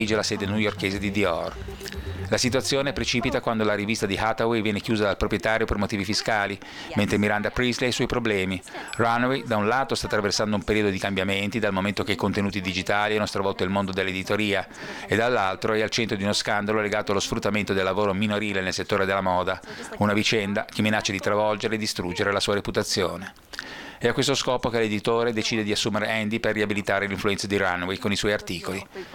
la sede newyorkese di Dior. La situazione precipita quando la rivista di Hathaway viene chiusa dal proprietario per motivi fiscali, mentre Miranda Priestly ha i suoi problemi. Runway, da un lato, sta attraversando un periodo di cambiamenti, dal momento che i contenuti digitali hanno stravolto il mondo dell'editoria, e dall'altro è al centro di uno scandalo legato allo sfruttamento del lavoro minorile nel settore della moda, una vicenda che minaccia di travolgere e distruggere la sua reputazione. È a questo scopo che l'editore decide di assumere Andy per riabilitare l'influenza di Runway con i suoi articoli.